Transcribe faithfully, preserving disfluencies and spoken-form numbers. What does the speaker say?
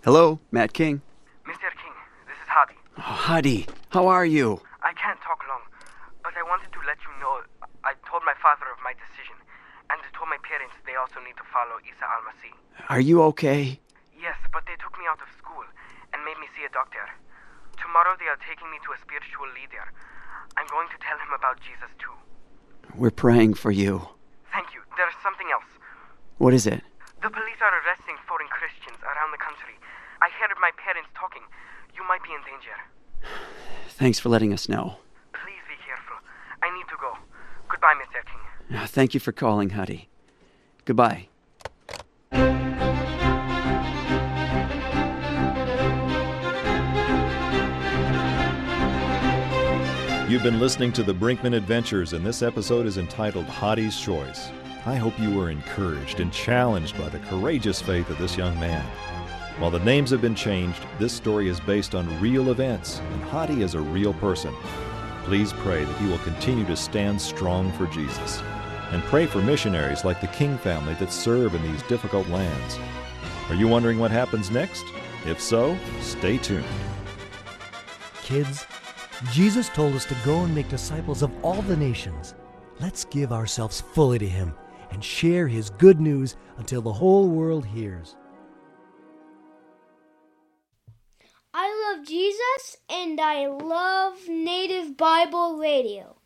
Hello, Matt King. Mister King, this is Hadi. Oh, Hadi, how are you? I can't talk long, but I wanted to let you know I told my father of my decision, and I told my parents they also need to follow Isa al-Masih. Are you okay? Yes, but they took me out of school and made me see a doctor. Tomorrow they are taking me to a spiritual leader. I'm going to tell him about Jesus too. We're praying for you. Thank you. There's something else. What is it? The police are arresting foreign Christians around the country. I heard my parents talking. You might be in danger. Thanks for letting us know. Please be careful. I need to go. Goodbye, Mister King. Uh, Thank you for calling, Hadi. Goodbye. You've been listening to the Brinkman Adventures, and this episode is entitled Hadi's Choice. I hope you were encouraged and challenged by the courageous faith of this young man. While the names have been changed, this story is based on real events, and Hadi is a real person. Please pray that he will continue to stand strong for Jesus. And pray for missionaries like the King family that serve in these difficult lands. Are you wondering what happens next? If so, stay tuned. Kids, Jesus told us to go and make disciples of all the nations. Let's give ourselves fully to Him and share His good news until the whole world hears. I love Jesus and I love Native Bible Radio.